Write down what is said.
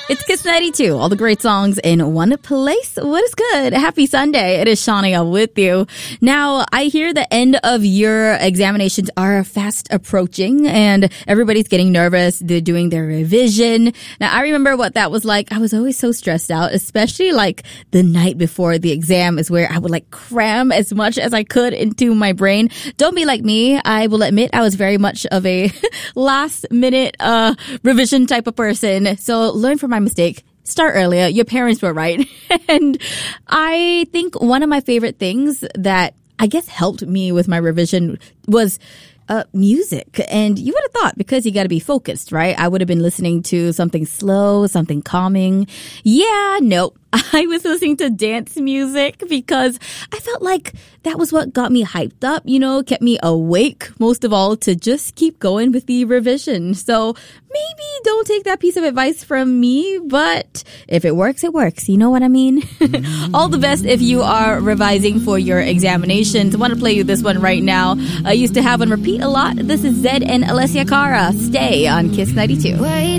It's Kiss 92, all the great songs in one place. What is good? Happy Sunday. It is Shania with you. Now, I hear the end of year examinations are fast approaching and everybody's getting nervous. They're doing their revision. Now, I remember what that was like. I was always so stressed out, especially like the night before the exam is where I would like cram as much as I could into my brain. Don't be like me. I will admit I was very much of a last minute revision type of person. So learn from my mistake. Start earlier. Your parents were right. And I think one of my favorite things that I guess helped me with my revision was music. And you would have thought, because you got to be focused, right? I would have been listening to something slow, something calming. Yeah, nope. I was listening to dance music because I felt like that was what got me hyped up, kept me awake, most of all, to just keep going with the revision. So maybe don't take that piece of advice from me, but if it works, it works. You know what I mean? All the best if you are revising for your examinations. I want to play you this one right now. I used to have on repeat a lot. This is Zed and Alessia Cara. Stay on Kiss 92.